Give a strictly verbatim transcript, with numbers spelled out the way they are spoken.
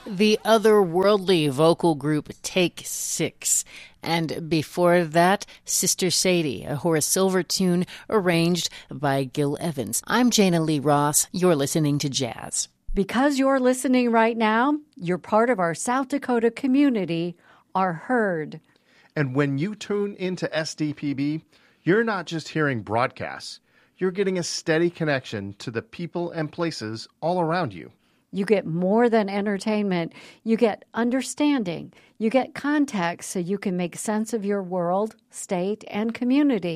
The otherworldly vocal group Take Six. And before that, Sister Sadie, a Horace Silver tune arranged by Gil Evans. I'm Jana Lee Ross. You're listening to Jazz. Because you're listening right now, you're part of our South Dakota community, our herd. And when you tune into S D P B, you're not just hearing broadcasts. You're getting a steady connection to the people and places all around you. You get more than entertainment. You get understanding. You get context so you can make sense of your world, state, and community.